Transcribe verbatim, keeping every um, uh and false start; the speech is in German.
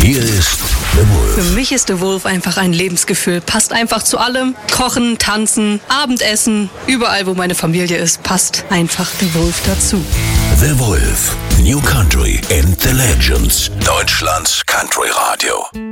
Hier ist The Wolf. Für mich ist The Wolf einfach ein Lebensgefühl. Passt einfach zu allem. Kochen, tanzen, Abendessen, überall wo meine Familie ist, passt einfach The Wolf dazu. The Wolf, New Country and the Legends. Deutschlands Country Radio.